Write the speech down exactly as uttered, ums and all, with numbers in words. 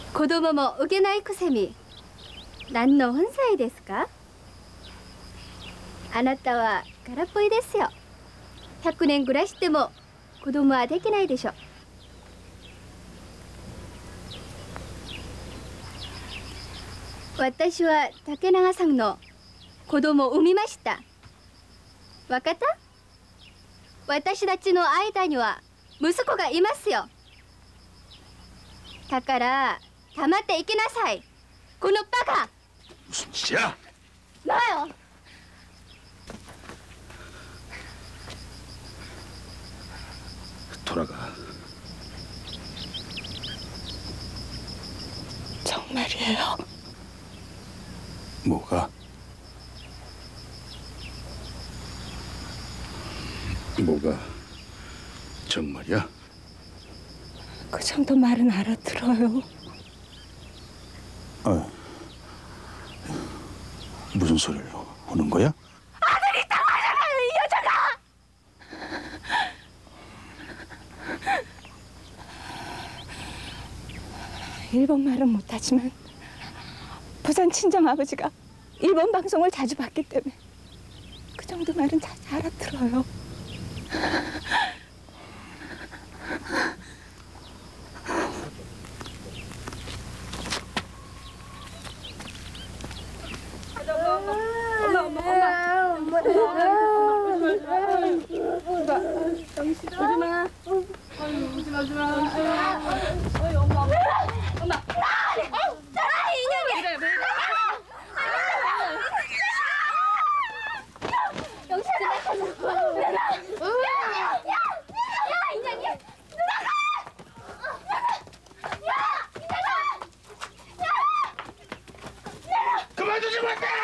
子供も受けないくせに何の本妻ですか？あなたは空っぽいですよ。ひゃくねん暮らしても子供はできないでしょ。私は竹永さんの子供を産みました。わかった？私たちの間には息子がいますよ。だから黙って行きなさい。このバカ。 무슨 짓이야? 나요. 돌아가. 정말이에요. 뭐가? 뭐가 정말이야? 그 정도 말은 알아들어요. 어. 무슨 소리를 하는 거야? 아들이 당하잖아요, 이 여자가! 일본 말은 못하지만 부산 친정아버지가 일본 방송을 자주 봤기 때문에 그 정도 말은 잘 알아들어요. 그만두지 못해!